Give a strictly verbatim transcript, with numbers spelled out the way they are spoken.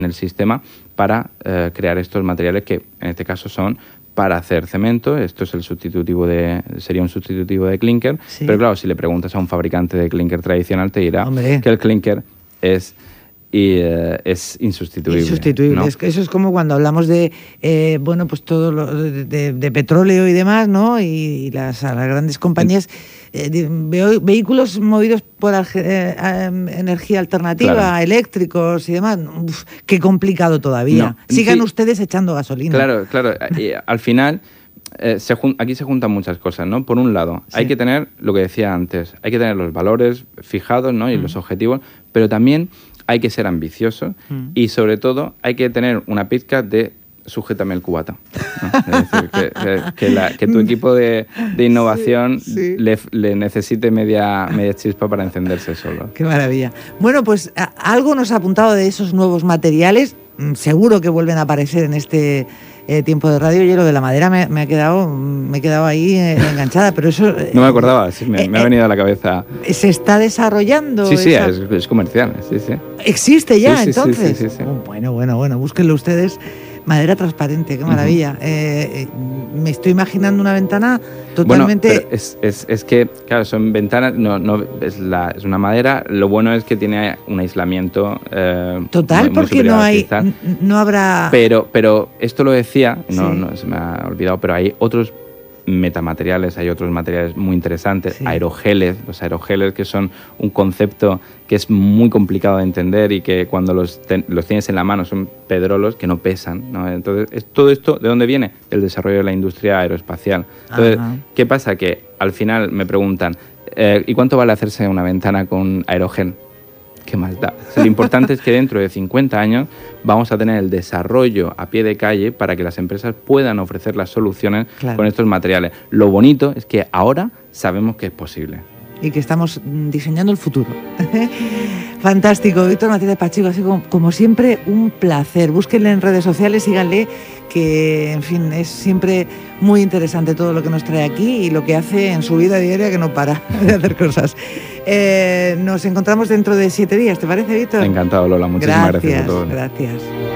el sistema para eh, crear estos materiales que en este caso son para hacer cemento. Esto es el sustitutivo de, sería un sustitutivo de clinker, sí. Pero claro, si le preguntas a un fabricante de clinker tradicional te dirá Hombre. que el clinker es y eh, es insustituible. Insustituible. ¿No? Es que eso es como cuando hablamos de, eh, bueno, pues todo lo de, de, de petróleo y demás, ¿no? Y, y las, las grandes compañías, eh, de, ve, vehículos movidos por eh, eh, energía alternativa, claro. eléctricos y demás. Uf, qué complicado todavía. No, Sigan sí. ustedes echando gasolina. Claro, claro. Y al final, eh, se jun- aquí se juntan muchas cosas, ¿no? Por un lado, sí. hay que tener lo que decía antes, hay que tener los valores fijados, ¿no? Y mm. los objetivos, pero también hay que ser ambicioso mm. y, sobre todo, hay que tener una pizca de sujétame el cubata, ¿no? Es decir, que, que, que, la, que tu equipo de, de innovación sí, sí. Le, le necesite media, media chispa para encenderse solo. Qué maravilla. Bueno, pues a, algo nos ha apuntado de esos nuevos materiales. Seguro que vuelven a aparecer en este eh, tiempo de radio. Yo lo de la madera me, me, ha quedado, me he quedado ahí eh, enganchada, pero eso... Eh, no me acordaba, sí, me, eh, me ha venido a la cabeza. ¿Se está desarrollando? Sí, sí, esa... es, es comercial, sí, sí. ¿Existe ya, sí, sí, entonces? Sí, sí, sí, sí. Oh, bueno, bueno, bueno, búsquenlo ustedes. Madera transparente, qué maravilla. Uh-huh. eh, eh, me estoy imaginando una ventana totalmente... Bueno, pero es, es, es que, claro, son ventanas, no, no es, la, es una madera, lo bueno es que tiene un aislamiento eh, total, muy, muy porque no hay, no habrá... Pero, pero esto lo decía, no, sí. no se me ha olvidado, pero hay otros metamateriales, hay otros materiales muy interesantes, sí. aerogeles, los aerogeles que son un concepto que es muy complicado de entender y que cuando los, ten, los tienes en la mano son pedrolos que no pesan, ¿no? Entonces, es, todo esto, ¿de dónde viene? Del desarrollo de la industria aeroespacial. Entonces, Ajá. ¿qué pasa? Que al final me preguntan, eh, ¿y cuánto vale hacerse una ventana con aerogel? ¿Qué más da? O sea, lo importante es que dentro de cincuenta años vamos a tener el desarrollo a pie de calle para que las empresas puedan ofrecer las soluciones claro. con estos materiales. Lo bonito es que ahora sabemos que es posible. Y que estamos diseñando el futuro. Fantástico, Víctor Macías Pacheco, así como, como siempre, un placer. Búsquenle en redes sociales, síganle, que en fin, es siempre muy interesante todo lo que nos trae aquí y lo que hace en su vida diaria, que no para de hacer cosas. Eh, nos encontramos dentro de siete días, ¿te parece, Víctor? Encantado, Lola, muchísimas gracias, gracias por todo. Gracias.